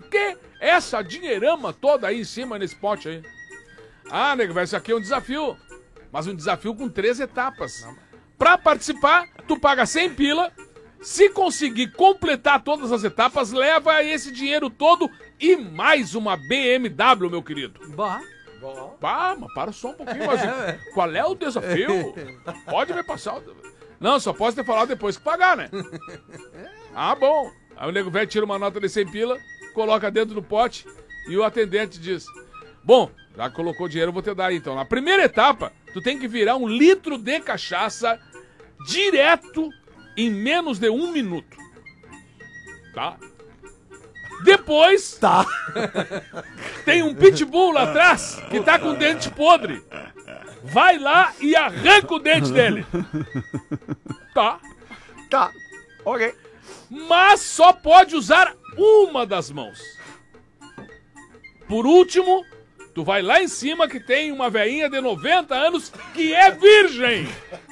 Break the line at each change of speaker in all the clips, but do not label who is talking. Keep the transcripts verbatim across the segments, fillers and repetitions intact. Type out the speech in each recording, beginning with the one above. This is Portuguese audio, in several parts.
que essa dinheirama toda aí em cima nesse pote aí? Ah, nego, velho, isso aqui é um desafio. Mas um desafio com três etapas. Pra participar, tu paga cem pila. Se conseguir completar todas as etapas, leva esse dinheiro todo e mais uma B M W, meu querido.
Bah.
Bah, mas para só um pouquinho, mas qual é o desafio? Pode me passar o... Não, só posso ter falado depois que pagar, né? Ah, bom. Aí o nego velho tira uma nota de cem pila, coloca dentro do pote e o atendente diz: bom, já colocou o dinheiro, eu vou te dar aí então. Na primeira etapa, tu tem que virar um litro de cachaça direto em menos de um minuto. Tá? Depois,
Tá.
tem um pitbull lá atrás que tá com o dente podre. Vai lá e arranca o dente dele. Tá?
Tá. Ok.
Mas só pode usar uma das mãos. Por último, tu vai lá em cima que tem uma velhinha de noventa anos que é virgem.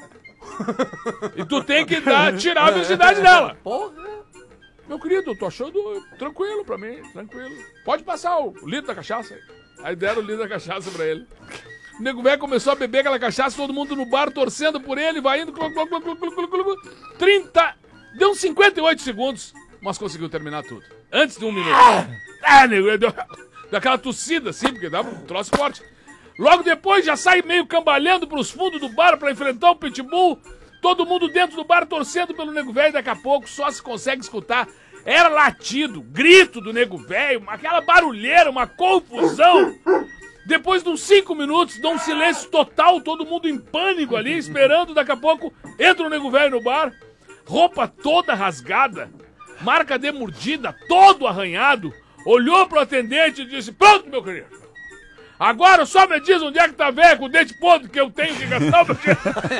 E tu tem que dar, tirar a virgindade dela.
Porra.
Meu querido, eu tô achando tranquilo pra mim, tranquilo. Pode passar o litro da cachaça aí. Aí deram o litro da cachaça pra ele. O nego velho começou a beber aquela cachaça, todo mundo no bar torcendo por ele, vai indo, clu, clu, clu, clu, clu, clu, clu, trinta, deu uns cinquenta e oito segundos, mas conseguiu terminar tudo. Antes de um minuto. Ah, nego, deu, deu aquela tossida assim, porque dava um troço forte. Logo depois já sai meio cambalhando pros fundos do bar pra enfrentar o pitbull. Todo mundo dentro do bar torcendo pelo nego velho, daqui a pouco só se consegue escutar. Era latido, grito do nego velho, aquela barulheira, uma confusão. Depois de uns cinco minutos, dá um silêncio total, todo mundo em pânico ali, esperando. Daqui a pouco, entra o nego velho no bar, roupa toda rasgada, marca de mordida, todo arranhado, olhou pro atendente e disse: pronto, meu querido, agora só me diz onde é que tá velho com o dente podre que eu tenho que gastar o meu dinheiro.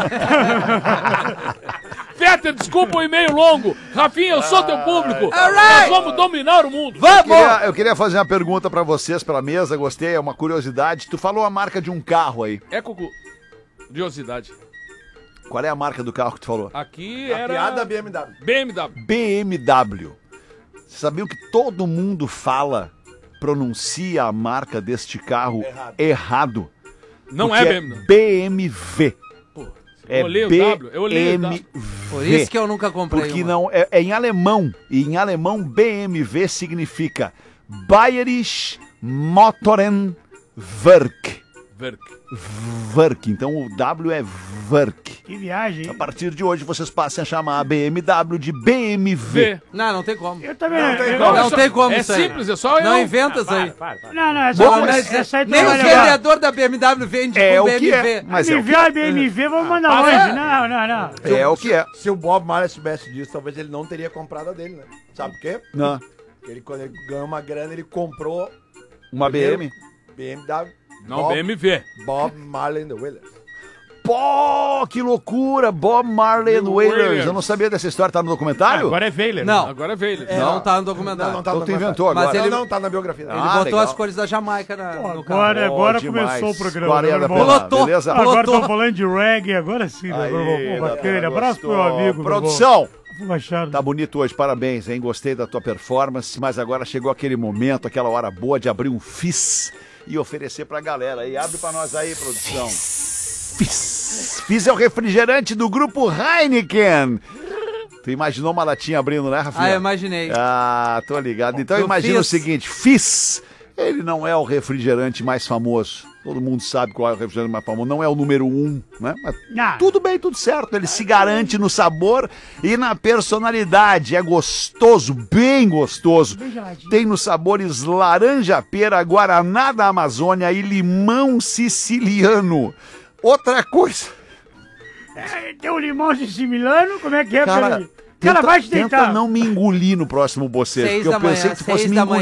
Fetter, desculpa o e-mail longo. Rafinha, eu sou teu público. Nós vamos dominar o mundo.
Eu queria, eu queria fazer uma pergunta pra vocês pela mesa, gostei, é uma curiosidade. Tu falou a marca de um carro aí.
É, Cucu. Curiosidade.
Qual é a marca do carro que tu falou?
Aqui
A
era...
piada B M W.
B M W.
B M W. Você sabia que todo mundo fala, pronuncia a marca deste carro
Errado.
errado?
Não
Porque
é B M W.
B M W. É
Eu olhei o W, eu olhei o W.
B M W.
Por isso que eu nunca comprei
Porque
uma.
não é, é em alemão. E em alemão B M W significa Bayerisch Motorenwerk.
Werk.
Werk. Então o W é Werk.
Que viagem,
A
hein?
partir de hoje vocês passem a chamar a B M W de B M W.
V.
Não, não tem como.
Eu também
Não
não.
tem
eu-
como.
Não tem como
É
isso aí.
simples, é só eu.
Não inventa isso aí.
Não, não, essa,
Bom, mas
essa, essa aí tu
Nem
vai
o
levar.
vendedor da B M W vende
É
com
o
B M
que
W.
é. Mas é o
Me
que
vê a
é.
B M W, vamos mandar
Ah,
longe.
é?
Não, não, não.
É o que é.
Se o Bob Marley soubesse disso, talvez ele não teria comprado a dele, né? Sabe por quê?
Não.
Porque ele, quando ele ganhou uma grana, ele comprou
Uma B M.
B M W.
Não,
Bob,
B M W.
Bob Marley and the Wailers.
Pô, que loucura! Bob Marley and Wailers. Eu não sabia dessa história, tá no documentário?
Agora é Veiler.
Não,
Agora veio ele.
não tá no
Não,
documentário.
não tá
Então
no
tu
documentário.
inventou
Mas
agora.
ele-
Não, não, tá na biografia.
Ele
Ah,
botou
legal.
as cores da Jamaica na,
Pô,
no carro.
agora agora
Ó, demais.
começou o programa.
Guarda
meu
da
irmão.
Pela,
Pilotou.
beleza?
Agora
Pilotou.
estão falando de reggae, agora sim, meu irmão. Pô, bacana. Abraço pro meu amigo. meu
Produção!
irmão. Machado.
Tá bonito hoje, parabéns, hein? Gostei da tua performance, mas agora chegou aquele momento, aquela hora boa de abrir um Fizz e oferecer pra galera aí. Abre pra nós aí, produção. Fizz. Fizz é o refrigerante do grupo Heineken. Tu imaginou uma latinha abrindo, né, Rafinha?
Ah, eu imaginei.
Ah, tô ligado. Então
Eu
imagina o
fiz.
seguinte, Fizz, ele não é o refrigerante mais famoso. Todo mundo sabe qual é o refrigerante mais famoso. Não é o número um, né? Mas
Não.
tudo bem, tudo certo. Ele se garante no sabor e na personalidade. É gostoso, bem gostoso.
Bem geladinho.
Tem nos sabores laranja, pera, guaraná da Amazônia e limão siciliano. Outra coisa...
É, tem o limão siciliano, como é que é?
Cara,
Cara, cara
tenta,
vai te
tenta
deitar.
não me engolir no próximo bocejo.
Seis
Porque eu
da
pensei
manhã,
que tu fosse
seis
me
da
engolir.